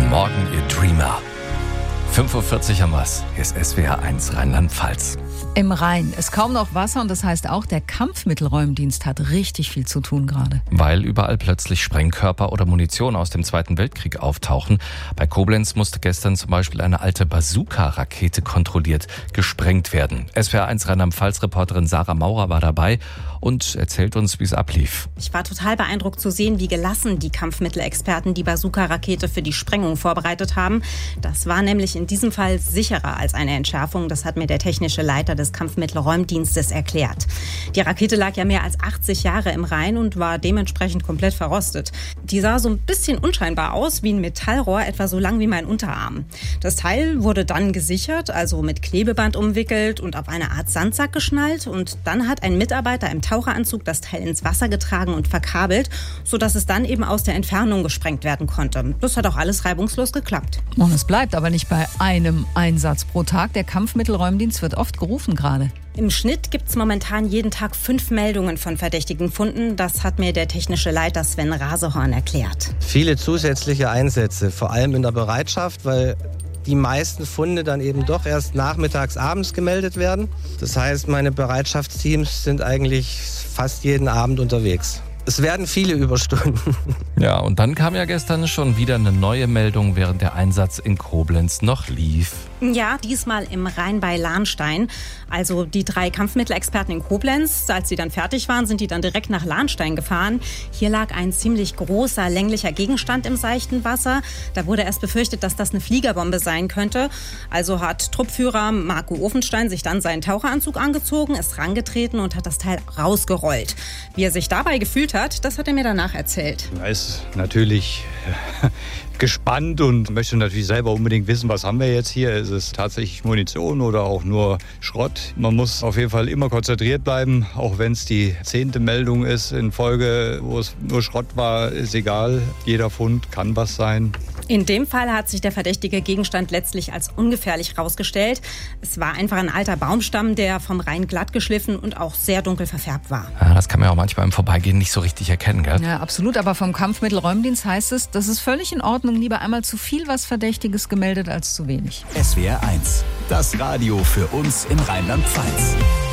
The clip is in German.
Guten Morgen, ihr Dreamer. 5:40 Uhr haben wir's. Hier ist SWR 1 Rheinland-Pfalz. Im Rhein ist kaum noch Wasser und das heißt auch, der Kampfmittelräumdienst hat richtig viel zu tun gerade. Weil überall plötzlich Sprengkörper oder Munition aus dem Zweiten Weltkrieg auftauchen. Bei Koblenz musste gestern zum Beispiel eine alte Bazooka-Rakete kontrolliert gesprengt werden. SWR 1 Rheinland-Pfalz-Reporterin Sarah Maurer war dabei und erzählt uns, wie es ablief. Ich war total beeindruckt zu sehen, wie gelassen die Kampfmittelexperten die Bazooka-Rakete für die Sprengung vorbereitet haben. Das war nämlich in diesem Fall sicherer als eine Entschärfung. Das hat mir der technische Leiter des Kampfmittelräumdienstes erklärt. Die Rakete lag ja mehr als 80 Jahre im Rhein und war dementsprechend komplett verrostet. Die sah so ein bisschen unscheinbar aus, wie ein Metallrohr, etwa so lang wie mein Unterarm. Das Teil wurde dann gesichert, also mit Klebeband umwickelt und auf eine Art Sandsack geschnallt. Und dann hat ein Mitarbeiter im Taucheranzug das Teil ins Wasser getragen und verkabelt, sodass es dann eben aus der Entfernung gesprengt werden konnte. Das hat auch alles reibungslos geklappt. Und es bleibt aber nicht bei einem Einsatz pro Tag. Der Kampfmittelräumdienst wird oft gerufen gerade. Im Schnitt gibt es momentan jeden Tag 5 Meldungen von verdächtigen Funden. Das hat mir der technische Leiter Sven Rasehorn erklärt. Viele zusätzliche Einsätze, vor allem in der Bereitschaft, weil die meisten Funde dann eben doch erst nachmittags, abends gemeldet werden. Das heißt, meine Bereitschaftsteams sind eigentlich fast jeden Abend unterwegs. Es werden viele Überstunden. Ja, und dann kam ja gestern schon wieder eine neue Meldung, während der Einsatz in Koblenz noch lief. Ja, diesmal im Rhein bei Lahnstein. Also die 3 Kampfmittelexperten in Koblenz, als sie dann fertig waren, sind die dann direkt nach Lahnstein gefahren. Hier lag ein ziemlich großer, länglicher Gegenstand im seichten Wasser. Da wurde erst befürchtet, dass das eine Fliegerbombe sein könnte. Also hat Truppführer Marco Ofenstein sich dann seinen Taucheranzug angezogen, ist rangetreten und hat das Teil rausgerollt. Wie er sich dabei gefühlt hat, das hat er mir danach erzählt. Er ist natürlich gespannt und möchte natürlich selber unbedingt wissen, was haben wir jetzt hier? Ist es tatsächlich Munition oder auch nur Schrott? Man muss auf jeden Fall immer konzentriert bleiben, auch wenn es die 10. Meldung ist in Folge, wo es nur Schrott war, ist egal. Jeder Fund kann was sein. In dem Fall hat sich der verdächtige Gegenstand letztlich als ungefährlich herausgestellt. Es war einfach ein alter Baumstamm, der vom Rhein glatt geschliffen und auch sehr dunkel verfärbt war. Ja, das kann man ja auch manchmal im Vorbeigehen nicht so richtig erkennen, gell? Ja, absolut. Aber vom Kampfmittelräumdienst heißt es, das ist völlig in Ordnung. Lieber einmal zu viel was Verdächtiges gemeldet als zu wenig. SWR 1, das Radio für uns in Rheinland-Pfalz.